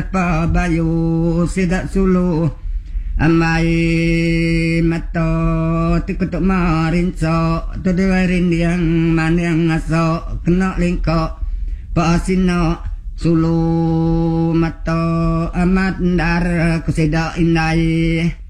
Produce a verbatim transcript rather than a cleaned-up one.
pabayu sidak sulu amai mato tikutuk marinso tudurin yang maniang ngaso kena lingko pasino sulu mato amat dar kusidak indai